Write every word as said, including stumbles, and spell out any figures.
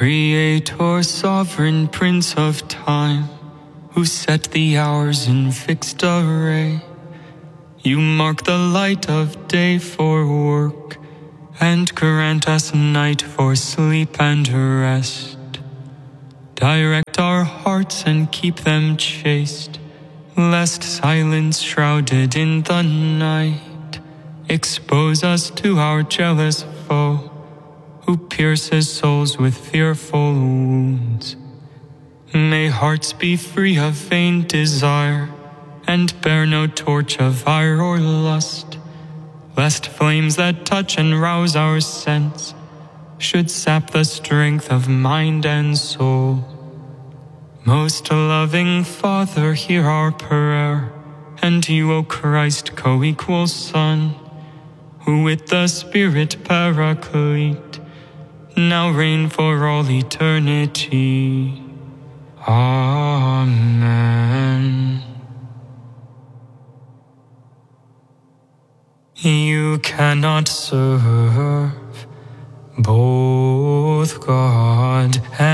Creator, sovereign Prince of time, who set the hours in fixed array, you mark the light of day for work, and grant us night for sleep and rest. Direct our hearts and keep them chaste, lest silence shrouded in the night expose us to our jealous foe, who pierces souls with fearful wounds. May hearts be free of vain desire, and bear no torch of fire or lust, lest flames that touch and rouse our sense should sap the strength of mind and soul. Most loving Father, hear our prayer, and you, O Christ, co-equal Son, who with the Spirit Paraclete now reign for all eternity. Amen. You cannot serve both God and